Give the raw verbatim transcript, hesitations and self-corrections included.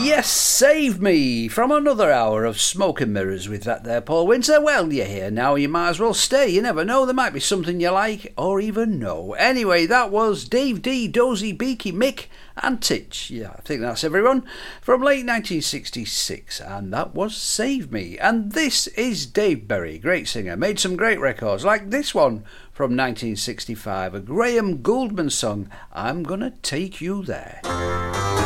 Yes, save me from another hour of smoke and mirrors with that there Paul Winter. Well, you're here now, you might as well stay. You never know, there might be something you like or even know. Anyway, that was Dave D, Dozy, Beaky, Mick and Titch. Yeah, I think that's everyone. From late nineteen sixty-six, and that was Save Me. And this is Dave Berry, great singer, made some great records like this one from nineteen sixty-five, a Graham Gouldman song, I'm Gonna Take You There.